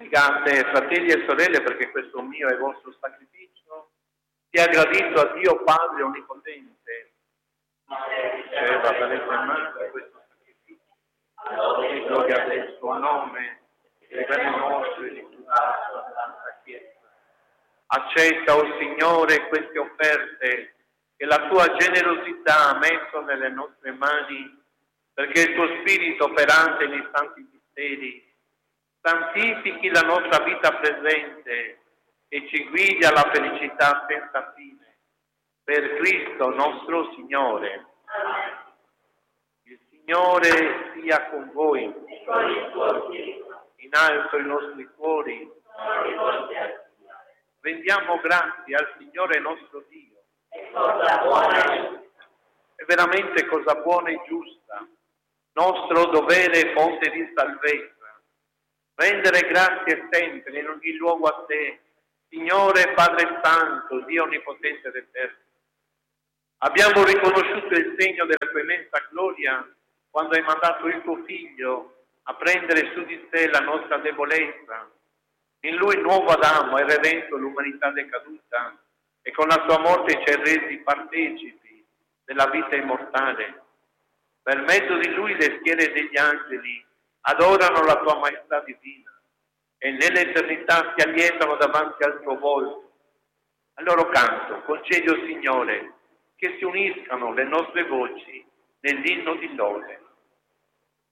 Pregate, fratelli e sorelle, perché questo mio e vostro sacrificio sia gradito a Dio Padre Onnipotente. Riceva dalle tue mani questo sacrificio e gloria del suo nome e per le nostre di tutta la sua santa Chiesa. Accetta, o Signore, queste offerte che la tua generosità ha messo nelle nostre mani, perché il tuo Spirito operante nei santi misteri santifichi la nostra vita presente e ci guidi alla felicità senza fine. Per Cristo nostro Signore. Il Signore sia con voi. In alto i nostri cuori. Rendiamo grazie al Signore nostro Dio. È veramente cosa buona e giusta, nostro dovere e fonte di salvezza. Rendere grazie sempre, in ogni luogo a te, Signore Padre Santo, Dio Onnipotente ed Eterno. Abbiamo riconosciuto il segno della tua immensa gloria quando hai mandato il tuo Figlio a prendere su di sé la nostra debolezza. In Lui, nuovo Adamo, hai redento l'umanità decaduta e con la sua morte ci hai resi partecipi della vita immortale. Per mezzo di Lui le schiere degli angeli adorano la tua maestà divina e nell'eternità si allietano davanti al tuo volto. Al loro canto, concedi, o Signore, che si uniscano le nostre voci nell'inno di lode.